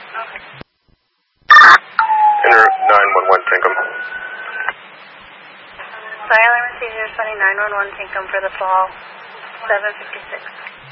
Enter 911 Tinkham. Fire alarm receiver 2911 Tinkham for the fall, 756.